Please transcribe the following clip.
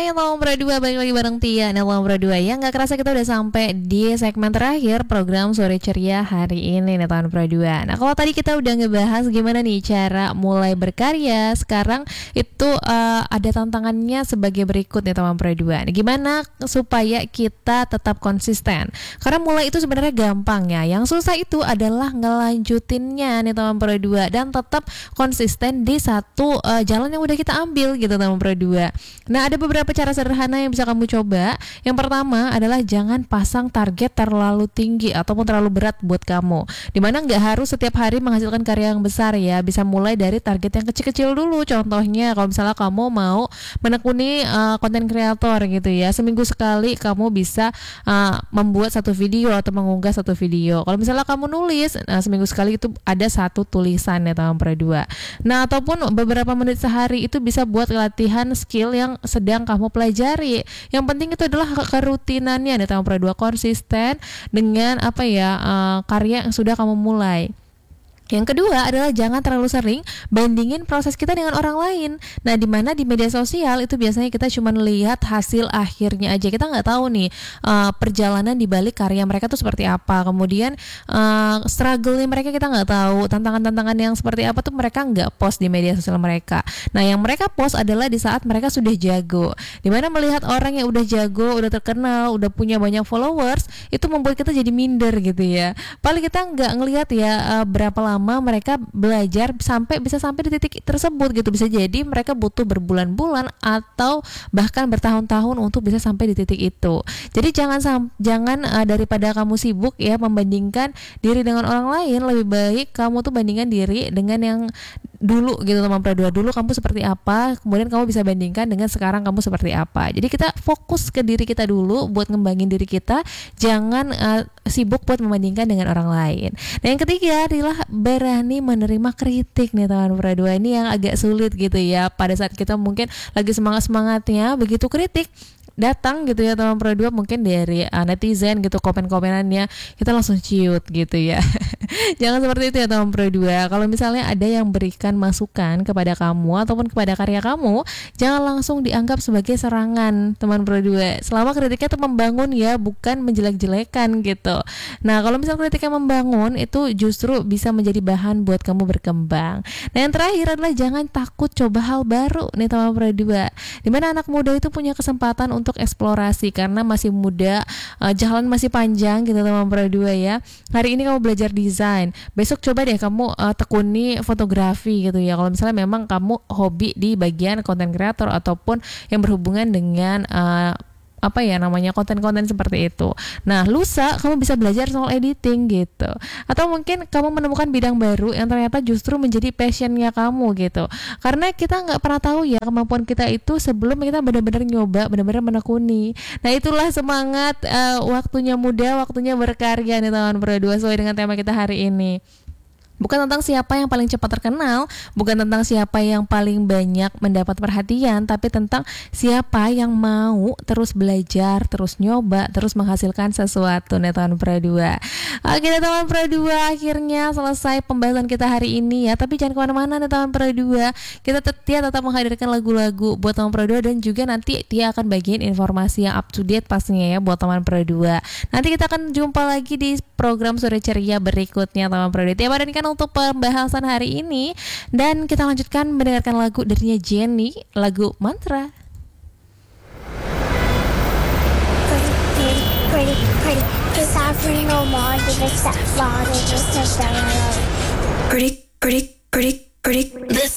Hai Lombra 2, balik lagi bareng Tia nih Lombra 2 ya. Gak kerasa kita udah sampai di segmen terakhir program Sore Ceria hari ini nih Lombra 2. Nah kalau tadi kita udah ngebahas gimana nih cara mulai berkarya, sekarang itu ada tantangannya sebagai berikut nih Lombra 2. Nah, gimana supaya kita tetap konsisten? Karena mulai itu sebenarnya gampang ya, yang susah itu adalah ngelanjutinnya nih Lombra 2 dan tetap konsisten di satu jalan yang udah kita ambil gitu Lombra 2. Nah ada beberapa cara sederhana yang bisa kamu coba. Yang pertama adalah jangan pasang target terlalu tinggi ataupun terlalu berat buat kamu, dimana nggak harus setiap hari menghasilkan karya yang besar ya. Bisa mulai dari target yang kecil-kecil dulu. Contohnya kalau misalnya kamu mau menekuni konten kreator gitu ya, seminggu sekali kamu bisa membuat satu video atau mengunggah satu video. Kalau misalnya kamu nulis, seminggu sekali itu ada satu tulisan ya tahun dua. Nah ataupun beberapa menit sehari itu bisa buat latihan skill yang sedang kamu pelajari. Yang penting itu adalah kerutinannya nih tahun dua, konsisten dengan karya yang sudah kamu mulai. Yang kedua adalah jangan terlalu sering bandingin proses kita dengan orang lain. Nah, di mana di media sosial itu biasanya kita cuma lihat hasil akhirnya aja. Kita nggak tahu nih perjalanan di balik karya mereka tuh seperti apa. Kemudian struggle-nya mereka kita nggak tahu. Tantangan-tantangan yang seperti apa tuh mereka nggak post di media sosial mereka. Nah, yang mereka post adalah di saat mereka sudah jago. Di mana melihat orang yang udah jago, udah terkenal, udah punya banyak followers, itu membuat kita jadi minder gitu ya. Paling kita nggak ngelihat ya berapa lama mereka belajar sampai di titik tersebut gitu. Bisa jadi mereka butuh berbulan-bulan atau bahkan bertahun-tahun untuk bisa sampai di titik itu. Jadi jangan daripada kamu sibuk ya membandingkan diri dengan orang lain, lebih baik kamu tuh bandingkan diri dengan yang dulu gitu teman perdua. Dulu kamu seperti apa, kemudian kamu bisa bandingkan dengan sekarang kamu seperti apa. Jadi kita fokus ke diri kita dulu buat ngembangin diri kita, jangan sibuk buat membandingkan dengan orang lain. Nah yang ketiga adalah berani menerima kritik nih teman perdua. Ini yang agak sulit gitu ya, pada saat kita mungkin lagi semangatnya, begitu kritik datang gitu ya teman perdua, mungkin dari netizen gitu, komen-komenannya kita langsung ciut gitu ya. Jangan seperti itu ya teman perdua. Kalau misalnya ada yang berikan masukan kepada kamu ataupun kepada karya kamu, jangan langsung dianggap sebagai serangan teman perdua. Selama kritiknya itu membangun ya, bukan menjelek-jelekan gitu. Nah kalau misalnya kritiknya membangun, itu justru bisa menjadi bahan buat kamu berkembang. Nah yang terakhir adalah jangan takut coba hal baru nih teman perdua. Dimana anak muda itu punya kesempatan untuk eksplorasi karena masih muda, jalan masih panjang gitu teman perdua ya. Hari ini kamu belajar desain, besok coba deh kamu tekuni fotografi gitu ya. Kalau misalnya memang kamu hobi di bagian konten kreator ataupun yang berhubungan dengan konten-konten seperti itu. Nah, lusa kamu bisa belajar soal editing gitu. Atau mungkin kamu menemukan bidang baru yang ternyata justru menjadi passionnya kamu gitu. Karena kita nggak pernah tahu ya kemampuan kita itu sebelum kita benar-benar nyoba, benar-benar menekuni. Nah, itulah semangat waktunya muda, waktunya berkarya nih tahun berdua sesuai dengan tema kita hari ini. Bukan tentang siapa yang paling cepat terkenal, bukan tentang siapa yang paling banyak mendapat perhatian, tapi tentang siapa yang mau terus belajar, terus nyoba, terus menghasilkan sesuatu nih tahun perdua. Oke teman perdua, akhirnya selesai pembahasan kita hari ini ya. Tapi jangan kemana-mana nih tahun perdua. Kita tetap menghadirkan lagu-lagu buat teman perdua, dan juga nanti dia akan bagiin informasi yang up to date pastinya ya buat teman perdua. Nanti kita akan jumpa lagi di program Sore Ceria berikutnya teman perdua. Tia badankan untuk pembahasan hari ini, dan kita lanjutkan mendengarkan lagu darinya Jenny, lagu Mantra. Pretty. This